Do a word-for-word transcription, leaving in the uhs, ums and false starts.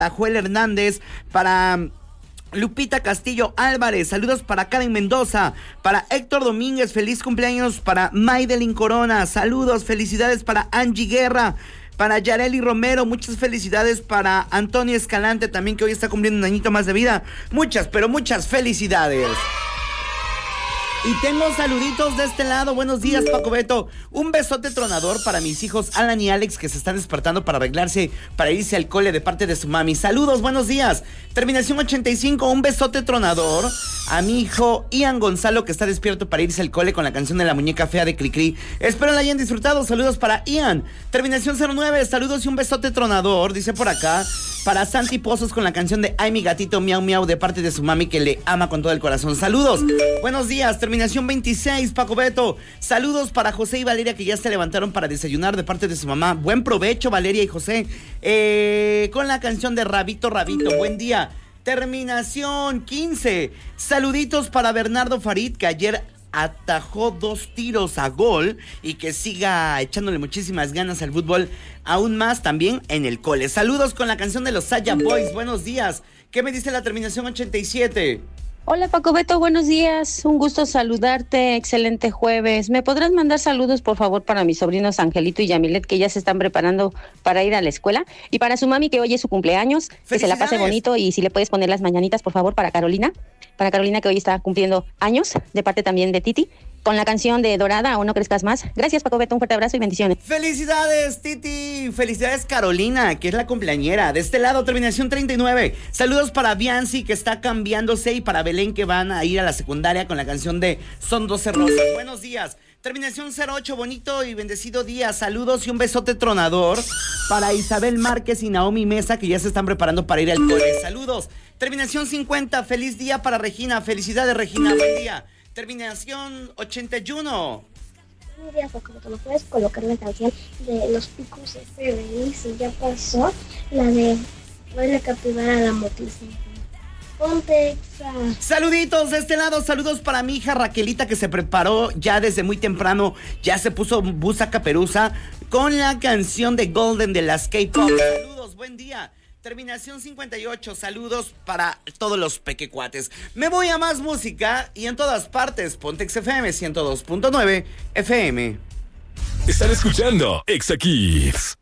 Joel Hernández, para Lupita Castillo Álvarez, saludos para Karen Mendoza, para Héctor Domínguez, feliz cumpleaños para Maydelin Corona, saludos, felicidades para Angie Guerra, para Yareli Romero, muchas felicidades para Antonio Escalante también, que hoy está cumpliendo un añito más de vida, muchas, pero muchas felicidades. Y tengo saluditos de este lado. Buenos días, Paco Beto. Un besote tronador para mis hijos Alan y Alex, que se están despertando para arreglarse, para irse al cole de parte de su mami. Saludos, buenos días. Terminación ochenta y cinco, un besote tronador a mi hijo Ian Gonzalo, que está despierto para irse al cole con la canción de la muñeca fea de Cricri. Espero la hayan disfrutado. Saludos para Ian. Terminación cero nueve, saludos y un besote tronador, dice por acá, para Santi Pozos con la canción de Ay, mi gatito miau miau, de parte de su mami, que le ama con todo el corazón. Saludos, buenos días. Terminación veintiséis, Paco Beto. Saludos para José y Valeria, que ya se levantaron para desayunar, de parte de su mamá. Buen provecho, Valeria y José. Eh, con la canción de Rabito, Rabito. Buen día. Terminación quince. Saluditos para Bernardo Farid, que ayer atajó dos tiros a gol y que siga echándole muchísimas ganas al fútbol, aún más también en el cole. Saludos con la canción de los Saya Boys. Buenos días. ¿Qué me dice la terminación ochenta y siete? Hola Paco Beto, buenos días, un gusto saludarte, excelente jueves. ¿Me podrás mandar saludos por favor para mis sobrinos Angelito y Yamilet, que ya se están preparando para ir a la escuela? Y para su mami, que hoy es su cumpleaños, que se la pase bonito, y si le puedes poner las mañanitas por favor para Carolina, para Carolina, que hoy está cumpliendo años, de parte también de Titi, con la canción de Dorada, o no crezcas más. Gracias Paco Beto, un fuerte abrazo y bendiciones. Felicidades Titi, felicidades Carolina, que es la cumpleañera. De este lado, terminación treinta y nueve. Saludos para Bianci, que está cambiándose, y para Belén, que van a ir a la secundaria con la canción de Son doce rosas. Buenos días. Terminación cero ocho, bonito y bendecido día. Saludos y un besote tronador para Isabel Márquez y Naomi Mesa, que ya se están preparando para ir al cole. Saludos. Terminación cincuenta, feliz día para Regina. Felicidades Regina, buen día. Terminación ochenta y uno. Buenos días, Paco Beto. ¿Me puedes colocar la canción de Los Picos F B I, si ya pasó? La de Baila Capibara la Motocicleta. Ponte. Saluditos de este lado, saludos para mi hija Raquelita, que se preparó ya desde muy temprano, ya se puso busa caperuza con la canción de Golden de las K-Pop. Saludos, buen día. Terminación cincuenta y ocho, saludos para todos los pequecuates. Me voy a más música y en todas partes, Pontex F M ciento dos punto nueve F M. Están escuchando Exa Kids.